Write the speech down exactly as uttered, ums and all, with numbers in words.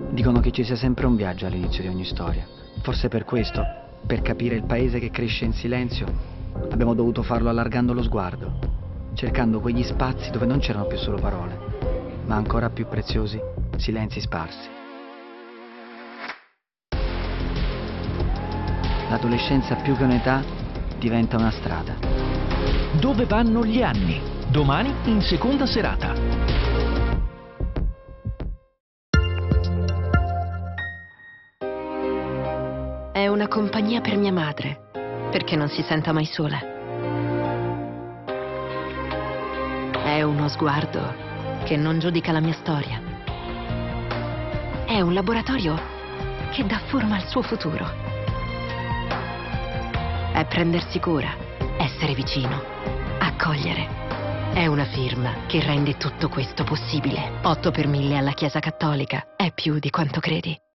Dicono che ci sia sempre un viaggio all'inizio di ogni storia. Forse per questo, per capire il paese che cresce in silenzio, abbiamo dovuto farlo allargando lo sguardo, cercando quegli spazi dove non c'erano più solo parole, ma ancora più preziosi, silenzi sparsi. L'adolescenza più che un'età diventa una strada. Dove vanno gli anni? Domani in seconda serata. È una compagnia per mia madre, perché non si senta mai sola. È uno sguardo che non giudica la mia storia. È un laboratorio che dà forma al suo futuro. È prendersi cura, essere vicino, accogliere. È una firma che rende tutto questo possibile. otto per mille alla Chiesa Cattolica è più di quanto credi.